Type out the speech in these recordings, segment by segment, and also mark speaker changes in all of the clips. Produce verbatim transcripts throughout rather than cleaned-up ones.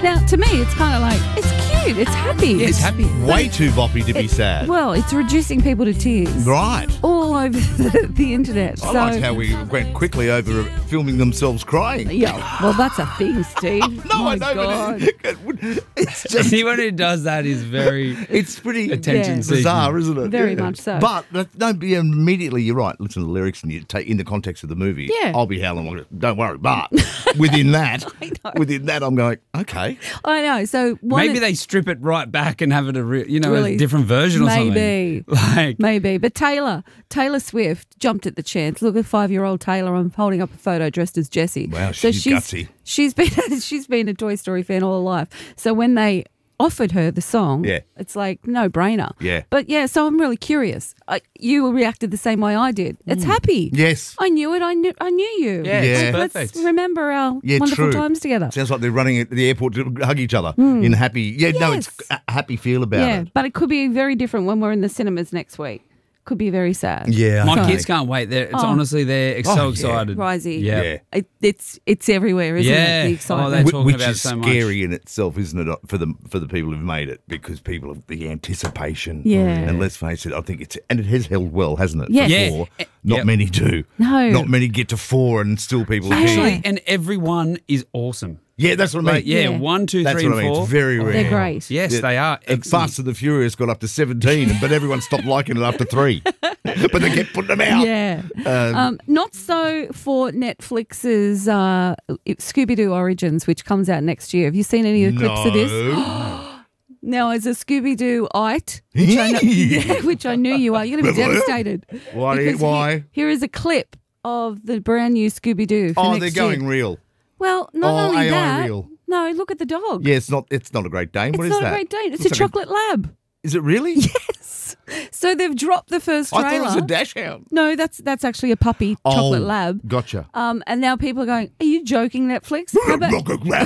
Speaker 1: Now, to me, it's kind of like, it's cute, it's happy.
Speaker 2: Yeah, it's happy.
Speaker 3: Way too boppy to be sad.
Speaker 1: Well, it's reducing people to tears.
Speaker 3: Right.
Speaker 1: All over the, the internet.
Speaker 3: I
Speaker 1: so,
Speaker 3: liked how we went quickly over filming themselves crying.
Speaker 1: Yeah, well, that's a thing, Steve.
Speaker 3: No,
Speaker 1: My
Speaker 3: I know,
Speaker 1: God.
Speaker 3: but it, it's just
Speaker 2: Anyone who does that is very
Speaker 3: it's pretty
Speaker 2: attention
Speaker 1: Yeah.
Speaker 2: seeking.
Speaker 3: bizarre, isn't it?
Speaker 1: Very much so.
Speaker 3: But uh, no, yeah, immediately you're right. Listen to the lyrics and you take in the context of the movie.
Speaker 1: Yeah.
Speaker 3: I'll be howling. like- Don't worry. But within that, within that, I'm going okay.
Speaker 1: I know. So one
Speaker 2: Maybe they strip it right back and have it a real, you know,
Speaker 1: Really?
Speaker 2: a different version or
Speaker 1: Maybe.
Speaker 2: something. Like,
Speaker 1: Maybe. But Taylor, Taylor Swift jumped at the chance. Look at five-year-old Taylor. I'm holding up a photo dressed as Jessie.
Speaker 3: Wow,
Speaker 1: so
Speaker 3: she's
Speaker 1: she's
Speaker 3: gutsy.
Speaker 1: She's been she's been a Toy Story fan all her life. So when they offered her the song,
Speaker 3: Yeah.
Speaker 1: it's like no brainer.
Speaker 3: Yeah.
Speaker 1: But yeah, so I'm really curious. I, you reacted the same way I did. It's happy.
Speaker 3: Yes.
Speaker 1: I knew it. I knew. I knew you.
Speaker 2: Yeah,
Speaker 3: it's
Speaker 1: Like,
Speaker 2: perfect.
Speaker 1: Let's remember our
Speaker 3: Yeah,
Speaker 1: wonderful
Speaker 3: true.
Speaker 1: times together.
Speaker 3: Sounds like they're running at the airport to hug each other in happy. Yeah, no, it's
Speaker 1: Yes.
Speaker 3: a happy feel about
Speaker 1: Yeah,
Speaker 3: it.
Speaker 1: but it could be very different when we're in the cinemas next week. Could be very sad.
Speaker 3: Yeah,
Speaker 2: my
Speaker 1: So-
Speaker 2: kids can't wait. They're, it's
Speaker 1: Oh.
Speaker 2: honestly, they're
Speaker 3: Oh,
Speaker 2: so
Speaker 3: yeah.
Speaker 2: excited.
Speaker 1: Risey.
Speaker 2: Yeah.
Speaker 3: Yeah.
Speaker 1: It, it's it's everywhere, isn't
Speaker 2: Yeah.
Speaker 1: it? The
Speaker 2: Oh,
Speaker 1: excitement.
Speaker 2: they're
Speaker 3: Wh-
Speaker 2: talking
Speaker 3: Which
Speaker 2: about
Speaker 3: is
Speaker 2: so much.
Speaker 3: scary in itself, isn't it, for the for the people who've made it? Because people have the anticipation.
Speaker 1: Yeah.
Speaker 3: And let's face it, I think it's and it has held well, hasn't it?
Speaker 1: Yes.
Speaker 3: For
Speaker 2: Yeah.
Speaker 3: four.
Speaker 2: Eh,
Speaker 3: Not
Speaker 2: yep.
Speaker 3: many do.
Speaker 1: No.
Speaker 3: Not many get to four and still people are keen.
Speaker 2: Actually, and everyone is awesome.
Speaker 3: Yeah, that's what I mean.
Speaker 2: Like, yeah,
Speaker 1: Yeah.
Speaker 2: one, two,
Speaker 3: That's
Speaker 2: three,
Speaker 3: what I
Speaker 2: and
Speaker 3: mean.
Speaker 2: four.
Speaker 3: It's very rare.
Speaker 1: They're great.
Speaker 2: Yes,
Speaker 3: Yeah.
Speaker 2: they are.
Speaker 3: And
Speaker 2: Excellent.
Speaker 3: Fast and the Furious got up to seventeen, but everyone stopped liking it after three. But they kept putting them out.
Speaker 1: Yeah.
Speaker 3: Um,
Speaker 1: Um, not so for Netflix's uh, Scooby Doo Origins, which comes out next year. Have you seen any of the clips of this?
Speaker 3: No.
Speaker 1: Now, as a Scooby Doo-ite, which I know, yeah, which I knew you are, you're going to be devastated.
Speaker 3: Why?
Speaker 1: Because
Speaker 3: Why?
Speaker 1: Here, here is a clip of the brand new Scooby Doo.
Speaker 3: Oh,
Speaker 1: next
Speaker 3: they're
Speaker 1: year.
Speaker 3: going real.
Speaker 1: Well, not
Speaker 3: Oh,
Speaker 1: only
Speaker 3: A I
Speaker 1: that.
Speaker 3: real.
Speaker 1: No, look at the dog.
Speaker 3: Yeah, it's not. It's not a Great Dane.
Speaker 1: it's
Speaker 3: What is
Speaker 1: not
Speaker 3: that?
Speaker 1: a Great Dane. It's
Speaker 3: Looks
Speaker 1: a
Speaker 3: like
Speaker 1: chocolate lab.
Speaker 3: Is it really?
Speaker 1: Yes. So they've dropped the first
Speaker 3: I
Speaker 1: trailer.
Speaker 3: thought it was a dashhound.
Speaker 1: No, that's that's actually a puppy chocolate
Speaker 3: Oh,
Speaker 1: lab.
Speaker 3: Gotcha.
Speaker 1: Um, and now people are going, are you joking, Netflix? How about,
Speaker 3: Rocket rap.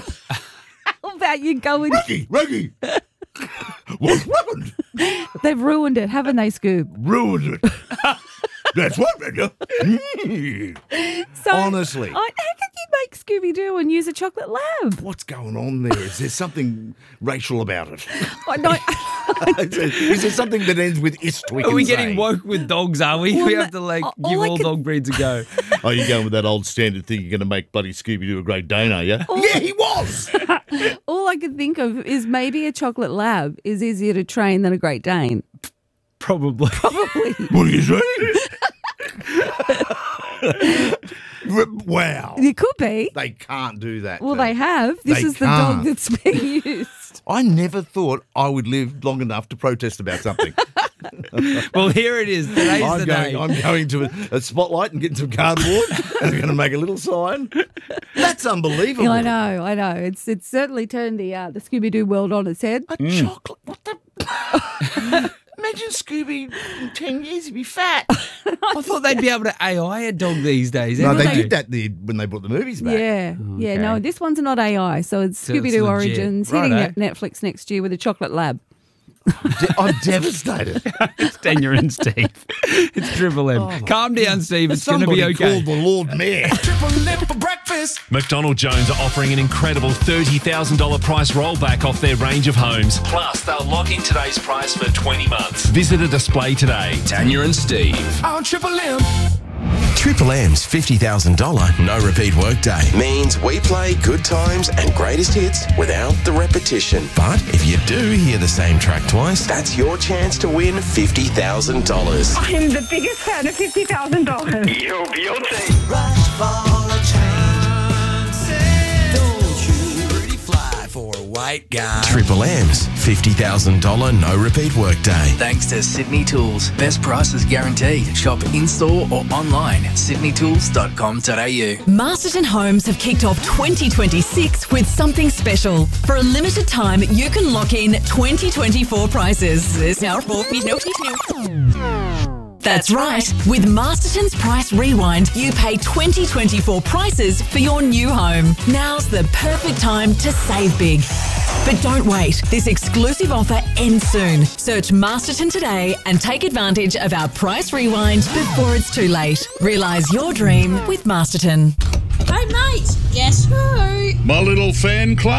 Speaker 1: how about you go and
Speaker 3: Reggie, Reggie. What's happened?
Speaker 1: they've ruined it, haven't they, Scoob?
Speaker 3: Ruined it. That's what, Reggie.
Speaker 1: So,
Speaker 3: Honestly.
Speaker 1: I, how can you make Scooby-Doo and use a chocolate lab?
Speaker 3: What's going on there? Is there something racial about it?
Speaker 1: I know.
Speaker 3: Is there something that ends with ist? We
Speaker 2: Are
Speaker 3: can
Speaker 2: we
Speaker 3: say?
Speaker 2: getting woke with dogs, are we?
Speaker 1: Well,
Speaker 2: we
Speaker 1: no,
Speaker 2: have to, like,
Speaker 1: all
Speaker 2: give
Speaker 1: I
Speaker 2: all
Speaker 1: can-
Speaker 2: dog breeds a go.
Speaker 3: Are you going with that old standard thing? You're going to make bloody Scooby-Doo a Great Dane, are you? Yeah, he was.
Speaker 1: All I can think of is maybe a chocolate lab is easier to train than a Great Dane.
Speaker 2: Probably.
Speaker 3: What are you saying? Wow.
Speaker 1: It could be.
Speaker 3: They can't do that.
Speaker 1: Well,
Speaker 3: to-
Speaker 1: they have. This
Speaker 3: They
Speaker 1: is the dog
Speaker 3: can't.
Speaker 1: that's being used.
Speaker 3: I never thought I would live long enough to protest about something.
Speaker 2: Well, here it is. Today's
Speaker 3: I'm
Speaker 2: the
Speaker 3: going,
Speaker 2: day.
Speaker 3: I'm going to a, a spotlight and getting some cardboard and I'm going to make a little sign. That's unbelievable.
Speaker 1: Yeah, I know, I know. It's it's certainly turned the uh, the Scooby Doo world on its head.
Speaker 3: A chocolate. What the? Imagine Scooby in ten years, he'd be fat.
Speaker 2: I thought they'd be able to A I a dog these days.
Speaker 3: No,
Speaker 2: haven't
Speaker 3: they did that the, when they brought the movies back.
Speaker 1: Yeah, yeah. No, this one's not A I, so it's
Speaker 2: So
Speaker 1: Scooby
Speaker 2: it's
Speaker 1: Doo
Speaker 2: legit.
Speaker 1: Origins
Speaker 2: Righto.
Speaker 1: hitting Net- Netflix next year with a chocolate lab.
Speaker 3: De- I'm devastated.
Speaker 2: It's Daniel and Steve. It's Triple M. Calm down, Steve. It's going to be
Speaker 3: Somebody
Speaker 2: okay.
Speaker 3: called the Lord Mayor.
Speaker 4: Triple M for breakfast.
Speaker 5: McDonald Jones are offering an incredible thirty thousand dollars price rollback off their range of homes. Plus, they'll lock in today's price for twenty months. Visit a display today. Tanya and Steve.
Speaker 4: On Triple M.
Speaker 6: Triple M's fifty thousand dollars no repeat workday means we play good times and greatest hits without the repetition. But if you do hear the same track twice, that's your chance to win fifty thousand dollars.
Speaker 7: I'm the biggest fan of fifty thousand dollars.
Speaker 4: Yo, Beyonce.
Speaker 8: White guy.
Speaker 6: Triple M's fifty thousand dollars no repeat workday.
Speaker 8: Thanks to Sydney Tools. Best prices guaranteed. Shop in-store or online at sydney tools dot com dot a u.
Speaker 9: Masterton Homes have kicked off twenty twenty-six with something special. For a limited time, you can lock in twenty twenty-four prices. There's now four That's right. With Masterton's Price Rewind, you pay twenty twenty-four prices for your new home. Now's the perfect time to save big. But don't wait. This exclusive offer ends soon. Search Masterton today and take advantage of our Price Rewind before it's too late. Realise your dream with Masterton.
Speaker 10: Hey mate, guess who?
Speaker 11: My little fan club?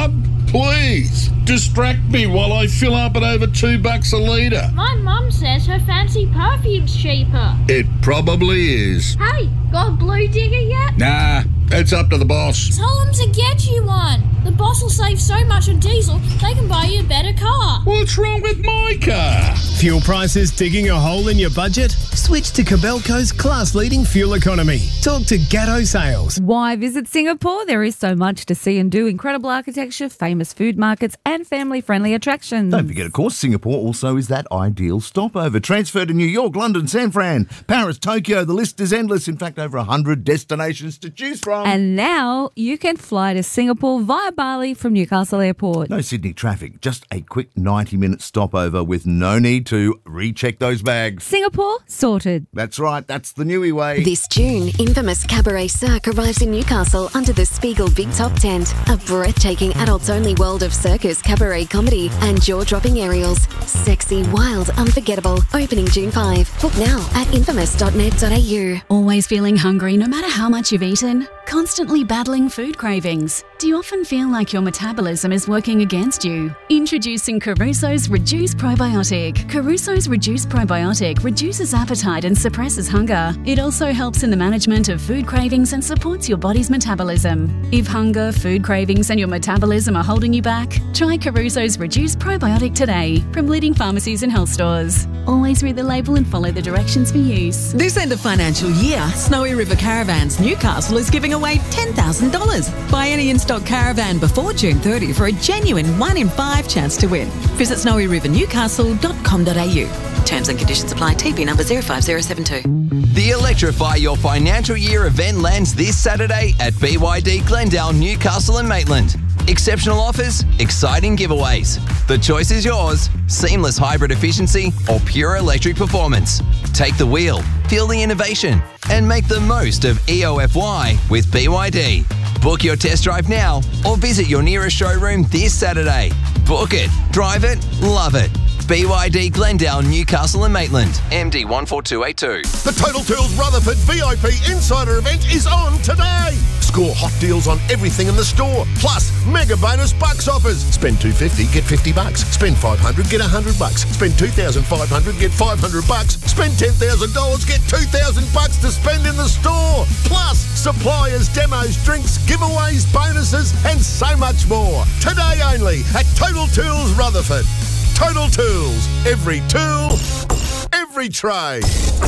Speaker 10: Please, distract me while I fill up at over two bucks a litre.
Speaker 11: My mum says her fancy perfume's cheaper.
Speaker 10: It probably is.
Speaker 11: Hey, got a blue digger yet?
Speaker 10: Nah, it's up to the boss.
Speaker 11: Tell them to get you one. The boss will save so much on diesel, they can buy you a better car.
Speaker 10: What's wrong with my car?
Speaker 12: Fuel prices digging a hole in your budget? Switch to Cabelco's class-leading fuel economy. Talk to Gatto Sales.
Speaker 1: Why visit Singapore? There is so much to see and do. Incredible architecture, famous food markets and family-friendly attractions.
Speaker 3: Don't forget, of course, Singapore also is that ideal stopover. Transfer to New York, London, San Fran, Paris, Tokyo. The list is endless. In fact, over one hundred destinations to choose from.
Speaker 1: And now you can fly to Singapore via Bali from Newcastle Airport.
Speaker 3: No Sydney traffic, just a quick ninety-minute stopover with no need to recheck those bags.
Speaker 1: Singapore, sorted.
Speaker 3: That's right, that's the newie way.
Speaker 13: This June, infamous Cabaret Cirque arrives in Newcastle under the Spiegel Big Top tent. A breathtaking adults-only world of circus, cabaret comedy and jaw-dropping aerials. Sexy, wild, unforgettable. Opening June fifth. Book now at infamous dot net dot a u.
Speaker 14: Always feeling hungry no matter how much you've eaten? Constantly battling food cravings? Do you often feel like your metabolism is working against you? Introducing Caruso's Reduce Probiotic. Caruso's Reduce Probiotic reduces appetite and suppresses hunger. It also helps in the management of food cravings and supports your body's metabolism. If hunger, food cravings and your metabolism are holding you back, try Caruso's Reduce Probiotic today from leading pharmacies and health stores. Always read the label and follow the directions for use.
Speaker 15: This end of financial year, Snowy River Caravans Newcastle is giving away ten thousand dollars. Buy any in-stock caravan before June thirtieth for a genuine one in five chance to win. Visit snowy river newcastle dot com dot a u. Terms and conditions apply. T P number zero five zero seven two.
Speaker 16: The Electrify Your Financial Year event lands this Saturday at B Y D Glendale, Newcastle and Maitland. Exceptional offers, exciting giveaways. The choice is yours. Seamless hybrid efficiency or pure electric performance. Take the wheel, feel the innovation, and make the most of E O F Y with B Y D. Book your test drive now or visit your nearest showroom this Saturday. Book it, drive it, love it. B Y D Glendale, Newcastle and Maitland. M D one four two eight two.
Speaker 17: The Total Tools Rutherford V I P Insider event is on today. Score hot deals on everything in the store. Plus, mega bonus bucks offers. Spend two hundred fifty dollars, get fifty bucks. Spend five hundred dollars, get one hundred bucks. Spend two thousand five hundred dollars, get five hundred bucks. Spend ten thousand dollars, get two thousand bucks to spend in the store. Plus, suppliers, demos, drinks, giveaways, bonuses, and so much more. Today only at Total Tools Rutherford. Total Tools. Every tool, every trade.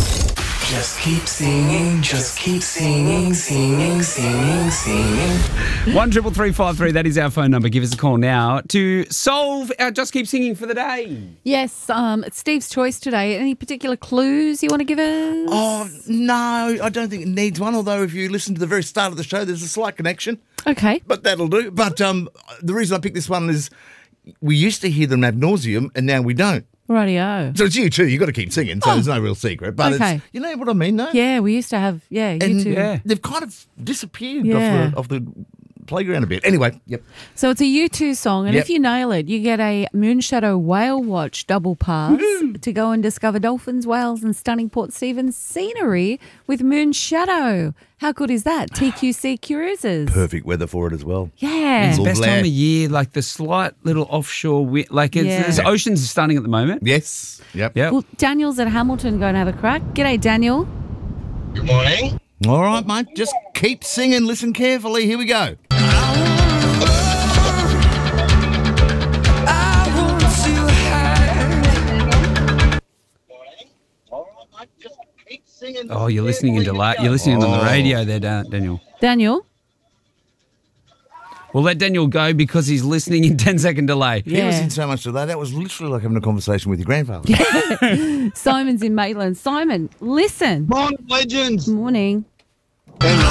Speaker 8: Just keep singing, just keep singing, singing, singing, singing.
Speaker 2: One triple three five three. That is our phone number. Give us a call now to solve our Just Keep Singing for the day.
Speaker 1: Yes, um, it's Steve's choice today. Any particular clues you want to give us?
Speaker 3: Oh, no, I don't think it needs one, although if you listen to the very start of the show, there's a slight connection.
Speaker 1: Okay.
Speaker 3: But that'll do. But um, the reason I picked this one is we used to hear them ad nauseum and now we don't.
Speaker 1: Rightio.
Speaker 3: So it's you too. You've got to keep singing, so
Speaker 1: Oh.
Speaker 3: there's no real secret. But
Speaker 1: Okay.
Speaker 3: it's, you know what I mean, no?
Speaker 1: Yeah, we used to have, yeah, you
Speaker 3: And
Speaker 1: too.
Speaker 3: yeah. they've kind of disappeared
Speaker 1: Yeah.
Speaker 3: off, the, off the playground a bit. Anyway, yep.
Speaker 1: So it's a U two song, and
Speaker 3: Yep.
Speaker 1: if you nail it, you get a Moonshadow Whale Watch double pass to go and discover dolphins, whales, and stunning Port Stephens scenery with Moonshadow. How good is that? T Q C Cruises.
Speaker 3: Perfect weather for it as well.
Speaker 1: Yeah.
Speaker 2: It's the best
Speaker 3: Lovely.
Speaker 2: time of year, like the slight little offshore wind. Like it's,
Speaker 1: Yeah.
Speaker 2: the ocean's stunning at the moment.
Speaker 3: Yes. Yep.
Speaker 2: Yep.
Speaker 1: Well, Daniel's at Hamilton going to have a crack. G'day, Daniel.
Speaker 3: Good morning. All right, mate. Just keep singing. Listen carefully. Here we go.
Speaker 2: Oh, you're listening in delay. You're listening on the radio there, Dan- Daniel.
Speaker 1: Daniel?
Speaker 2: We'll let Daniel go because he's listening in ten second delay.
Speaker 3: He was in so much delay. That was literally like having a conversation with your grandfather.
Speaker 1: Simon's in Maitland. Simon, listen.
Speaker 18: Morning, legends.
Speaker 1: Morning.